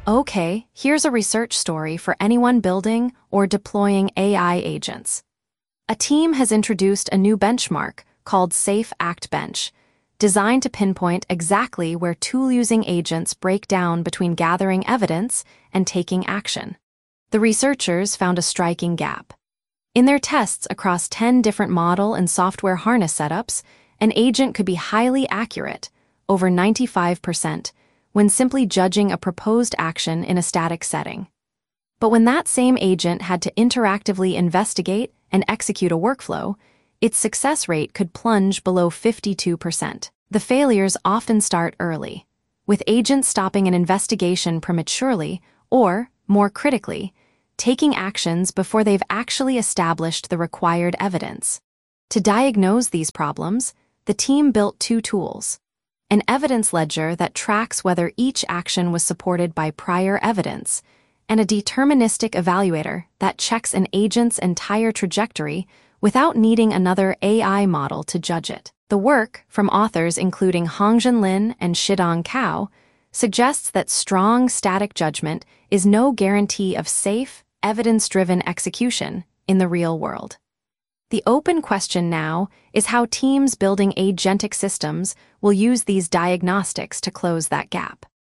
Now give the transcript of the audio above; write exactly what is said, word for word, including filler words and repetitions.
Okay, here's a research story for anyone building or deploying A I agents. A team has introduced a new benchmark called Safe Act Bench, designed to pinpoint exactly where tool-using agents break down between gathering evidence and taking action. The researchers found a striking gap. In their tests across ten different model and software harness setups, an agent could be highly accurate, over ninety-five percent, when simply judging a proposed action in a static setting. But when that same agent had to interactively investigate and execute a workflow, its success rate could plunge below fifty-two percent. The failures often start early, with agents stopping an investigation prematurely or, more critically, taking actions before they've actually established the required evidence. To diagnose these problems, the team built two tools: an evidence ledger that tracks whether each action was supported by prior evidence, and a deterministic evaluator that checks an agent's entire trajectory without needing another A I model to judge it. The work, from authors including Hongjin Lin and Shidong Cao, suggests that strong static judgment is no guarantee of safe, evidence-driven execution in the real world. The open question now is how teams building agentic systems will use these diagnostics to close that gap.